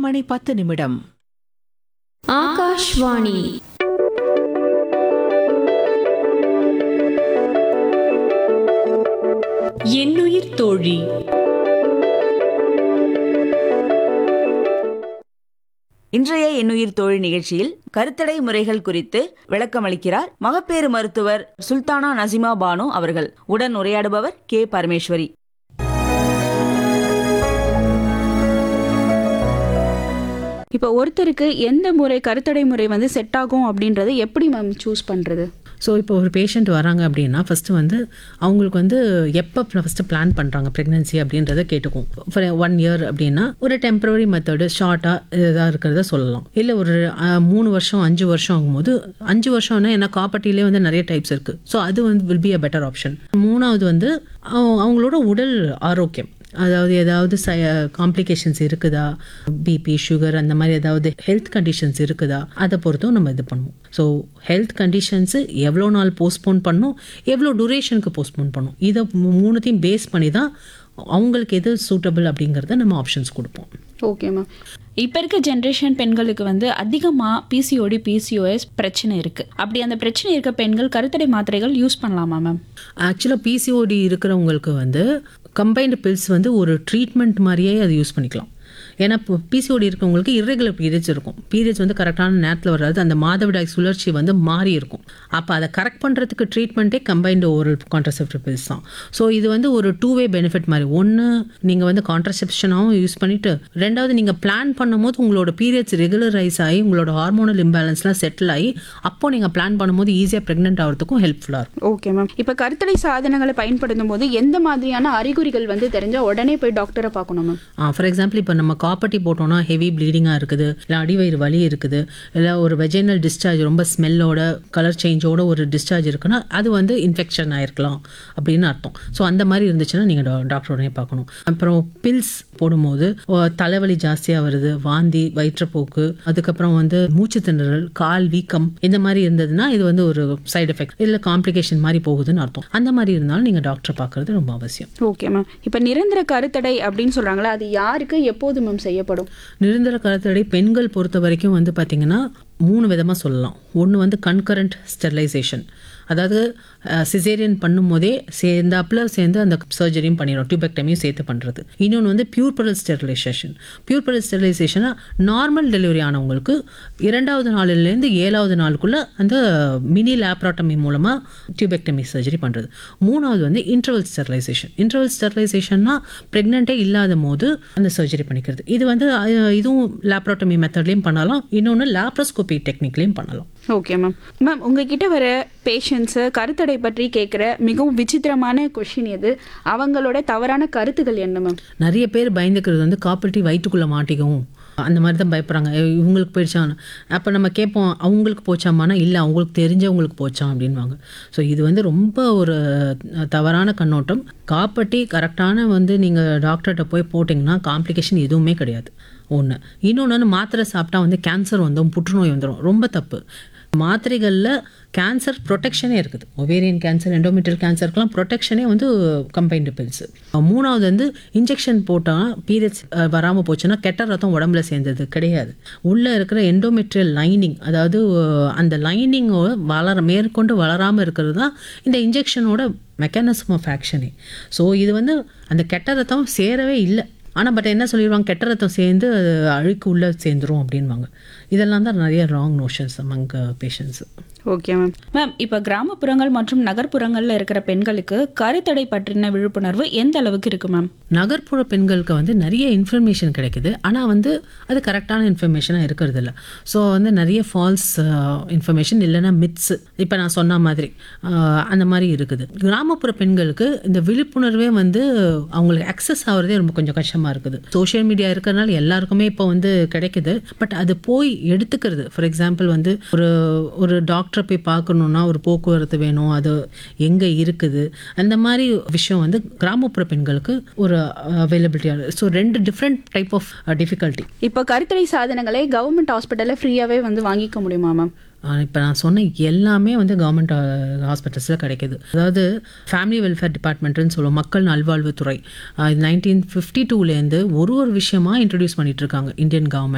மணி 10 ஆகாஷ்வாணி. என்னுயிர் தோழி. இன்றைய எண்ணுயிர் தோழி நிகழ்ச்சியில் கருத்தடை முறைகள் குறித்து விளக்கமளிக்கிறார் மகப்பேறு மருத்துவர் சுல்தானா நசிமா பானு அவர்கள். உடன் உரையாடுபவர் கே. பரமேஸ்வரி. இப்போ ஒருத்தருக்கு எந்த முறை கருத்தடை முறை வந்து செட் ஆகும் அப்படின்றத எப்படி மேம் சூஸ் பண்ணுறது? ஸோ இப்போ ஒரு பேஷண்ட் வராங்க அப்படின்னா ஃபஸ்ட்டு வந்து அவங்களுக்கு வந்து எப்போ ஃபஸ்ட்டு பிளான் பண்ணுறாங்க ப்ரெக்னென்சி அப்படின்றத கேட்டுக்கும். ஃபார் 1 இயர் அப்படின்னா ஒரு டெம்பரரி மெத்தடு ஷார்ட்டாக இதாக இருக்கிறத சொல்லலாம். இல்லை ஒரு 3 வருஷம் 5 வருஷம் ஆகும்போது 5 வருஷம்னா ஏன்னா காப்பர்ட்டிலே வந்து நிறைய டைப்ஸ் இருக்குது. ஸோ அது வந்து will be a better option. 3வது வந்து அவங்களோட உடல் ஆரோக்கியம், அதாவது ஏதாவது காம்ப்ளிகேஷன்ஸ் இருக்குதா, பிபி சுகர் அந்த மாதிரி ஏதாவது ஹெல்த் கண்டிஷன்ஸ் இருக்குதா, அதை பொறுத்தும் நம்ம இது பண்ணுவோம். ஸோ ஹெல்த் கண்டிஷன்ஸு எவ்வளோ நாள் போஸ்ட்போன் பண்ணும், எவ்வளோ டூரேஷனுக்கு போஸ்ட்போன் பண்ணும், இதை 3த்தையும் பேஸ் பண்ணி தான் அவங்களுக்கு எது சூட்டபிள் அப்படிங்கிறத நம்ம ஆப்ஷன்ஸ் கொடுப்போம். Okay ma'am. இப்போ இருக்க ஜென்ரேஷன் பெண்களுக்கு வந்து அதிகமாக பிசிஓடி பிசிஓஎஸ் பிரச்சனை இருக்குது. அப்படி அந்த பிரச்சனை இருக்க பெண்கள் கருத்தடை மாத்திரைகள் யூஸ் பண்ணலாமா மேம்? ஆக்சுவலாக பிசிஓடி இருக்கிறவங்களுக்கு வந்து கம்பைன்டு பில்ஸ் வந்து ஒரு ட்ரீட்மெண்ட் மாதிரியே அது யூஸ் பண்ணிக்கலாம். ஏன்னா இப்போ பிசிஓடி இருக்கவங்களுக்கு இர்ரெகுலர் பீரியட்ஸ் இருக்கும். பீரியட்ஸ் வந்து கரெக்டான நேரத்தில் வராது, அந்த மாதவிடாய் சுழற்சி வந்து மாறி இருக்கும். அப்போ அதை கரெக்ட் பண்ணுறதுக்கு ட்ரீட்மெண்ட்டே கம்பைன்டு ஓரல் கான்ட்ரசெப்டிவ் பில்ஸ் தான். ஸோ இது வந்து ஒரு 2-வே பெனிஃபிட் மாதிரி. ஒன்று நீங்கள் வந்து கான்ட்ரசெப்ஷனாகவும் யூஸ் பண்ணிவிட்டு, ரெண்டாவது நீங்கள் பிளான் பண்ணும்போது உங்களோட பீரியட்ஸ் ரெகுலரைஸ் ஆகி உங்களோட ஹார்மோனல் இம்பேலன்ஸ்லாம் செட்டில் ஆகி அப்போ நீங்கள் பிளான் பண்ணும்போது ஈஸியாக ப்ரெக்னென்ட் ஆகிறதுக்கும் ஹெல்ப்ஃபுல்லாக இருக்கும். Okay ma'am. இப்போ கருத்தடை சாதனங்களை பயன்படுத்தும் போது எந்த மாதிரியான அறிகுறிகள் வந்து தெரிஞ்சால் உடனே போய் டாக்டரை பார்க்கணும் மேம்? ஃபார் எக்ஸாம்பிள் இப்போ நம்ம காப்பர்ட்டி போட்டோம்னா ஹெவி ப்ளீடிங்காக இருக்குது, இல்லை அடிவயிறு வலி இருக்குது, இல்லை ஒரு வெஜைனல் டிஸ்சார்ஜ் ரொம்ப ஸ்மெல்லோட கலர் சேஞ்சோட ஒரு டிஸ்சார்ஜ் இருக்குன்னா அது வந்து இன்ஃபெக்ஷன் ஆயிருக்கலாம் அப்படின்னு அர்த்தம். ஸோ அந்த மாதிரி இருந்துச்சுன்னா நீங்கள் டாக்டரோடனே பார்க்கணும். அப்புறம் பில்ஸ் போடும்போது தலைவலி ஜாஸ்தியாக வருது, வாந்தி, வயிற்றுப்போக்கு, அதுக்கப்புறம் வந்து மூச்சு திணறல், கால் வீக்கம், இந்த மாதிரி இருந்ததுன்னா இது வந்து ஒரு சைடு எஃபெக்ட் இல்லை காம்ப்ளிகேஷன் மாதிரி போகுதுன்னு அர்த்தம். அந்த மாதிரி இருந்தாலும் நீங்கள் டாக்டரை பார்க்கறது ரொம்ப அவசியம். Okay ma'am. இப்போ நிரந்தர கருத்தடை அப்படின்னு சொல்கிறாங்களா, அது யாருக்கு எப்போது மேம் செய்யப்படும்? நிரந்தர கருத்தடை பெண்கள் பொறுத்த வரைக்கும் வந்து பார்த்தீங்கன்னா 3 விதமாக சொல்லலாம். ஒன்று வந்து கன்கரண்ட் ஸ்டெரிலைசேஷன், அதாவது சிசேரியன் பண்ணும்போதே சேர்ந்து அந்த சர்ஜரியும் பண்ணிடும், டியூபெக்டமியும் சேர்த்து பண்ணுறது. இன்னொன்று வந்து பியூர்பரல் ஸ்டெரிலைசேஷன். பியூர்பரல் ஸ்டெரிலைசேஷனாக நார்மல் டெலிவரி ஆனவங்களுக்கு 2வது நாளிலேருந்து 7வது நாளுக்குள்ளே அந்த மினி லேப்ராட்டமி மூலமாக டியூபெக்டமி சர்ஜரி பண்ணுறது. 3வது வந்து இன்டர்வல் ஸ்டெரிலைசேஷன். இன்டர்வல் ஸ்டெரிலைசேஷன்னா ப்ரெக்னென்ட்டே இல்லாத போது அந்த சர்ஜரி பண்ணிக்கிறது. இது வந்து இதுவும் லேப்ராட்டமி மெத்தட்லேயும் பண்ணலாம், இன்னொன்று லேப்ரோஸ்கோபி டெக்னிக்லேயும் பண்ணலாம். Okay ma'am. மேம், உங்ககிட்ட வர பேஷண்ட்ஸு கருத்தடை பற்றி கேட்குற மிகவும் விசித்திரமான கொஷின் எது? அவங்களோட தவறான கருத்துக்கள் என்ன மேம்? நிறைய பேர் பயந்துக்கிறது வந்து காப்பர்ட்டி வயிற்றுக்குள்ளே மாட்டிக்கவும் அந்த மாதிரி தான் பயப்படுறாங்க. இவங்களுக்கு போயிடுச்சான். அப்போ நம்ம கேட்போம் அவங்களுக்கு போச்சாமானா இல்லை அவங்களுக்கு தெரிஞ்சவங்களுக்கு போச்சான் அப்படின்வாங்க. ஸோ இது வந்து ரொம்ப ஒரு தவறான கண்ணோட்டம். காப்பர்ட்டி கரெக்டான வந்து நீங்கள் டாக்டர்கிட்ட போய் போட்டிங்கன்னா காம்ப்ளிகேஷன் எதுவுமே கிடையாது. ஒன்று. இன்னொன்று, மாத்திரை சாப்பிட்டா வந்து கேன்சர் வந்துடும், புற்றுநோய் வந்துடும். ரொம்ப தப்பு. மாத்திரைகளில் கேன்சர் ப்ரொடெக்ஷனே இருக்குது. ஒவேரியன் கேன்சர், எண்டோமெட்ரியல் கேன்சருக்கெலாம் ப்ரொடெக்ஷனே வந்து கம்பைன்டு பில்ஸ். 3வது வந்து இன்ஜெக்ஷன் போட்டால் பீரியட்ஸ் வராமல் போச்சுன்னா கெட்ட ரத்தம் உடம்புல சேர்ந்தது கிடையாது. உள்ளே இருக்கிற எண்டோமெட்ரியல் லைனிங், அதாவது அந்த லைனிங்கோட மேற்கொண்டு வளராமல் இருக்கிறது தான் இந்த இன்ஜெக்ஷனோட மெக்கானிசம் ஆஃப் ஆக்ஷனே. ஸோ இது வந்து அந்த கெட்ட ரத்தம் சேரவே இல்லை. ஆனால் பட் என்ன சொல்லிடுவாங்க, கெட்ட ரத்தம் சேர்ந்து அழுக்கு உள்ளே சேர்ந்துரும் அப்படின்வாங்க. இதெல்லாம் தான் நிறைய wrong notions among patients. Okay ma'am. Ma'am, இப்போ கிராமப்புறங்கள் மற்றும் நகர்ப்புறங்களில் இருக்கிற பெண்களுக்கு கருத்தடை பற்றின விழிப்புணர்வு எந்த அளவுக்கு இருக்குது மேம்? நகர்ப்புற பெண்களுக்கு வந்து நிறைய இன்ஃபர்மேஷன் கிடைக்குது, ஆனால் வந்து அது கரெக்டான இன்ஃபர்மேஷனாக இருக்கிறது இல்லை. ஸோ வந்து நிறைய ஃபால்ஸ் இன்ஃபர்மேஷன் இல்லைன்னா மித்ஸ், இப்போ நான் சொன்ன மாதிரி அந்த மாதிரி இருக்குது. கிராமப்புற பெண்களுக்கு இந்த விழிப்புணர்வே வந்து அவங்களுக்கு அக்சஸ் ஆகிறதே ரொம்ப கொஞ்சம் கஷ்டமாக இருக்குது. சோஷியல் மீடியா இருக்கிறதுனால எல்லாருக்குமே இப்போ வந்து கிடைக்குது, பட் அது போய் எடுத்துக்கிறது. ஃபார் எக்ஸாம்பிள் வந்து ஒரு டாக்டரை போய் பார்க்கணுன்னா ஒரு போக்குவரத்து வேணும், அது எங்கே இருக்குது, அந்த மாதிரி விஷயம் வந்து கிராமப்புற பெண்களுக்கு ஒரு அவைலபிலிட்டியாக. So 2 different type of difficulty. இப்போ கருத்தடை சாதனங்களை கவர்மெண்ட் ஹாஸ்பிட்டலில் ஃப்ரீயாகவே வந்து வாங்கிக்க முடியுமா மேம்? இப்போ நான் சொன்ன எல்லாமே வந்து கவர்மெண்ட் ஹாஸ்பிட்டல்ஸில் கிடைக்கிது. அதாவது ஃபேமிலி வெல்ஃபேர் டிபார்ட்மெண்ட்டுன்னு சொல்லுவோம், மக்கள் நல்வாழ்வுத்துறை. 1952லேருந்து ஒரு விஷயமா இன்ட்ரடியூஸ் பண்ணிட்டு இருக்காங்க இந்தியன் கவர்மெண்ட்.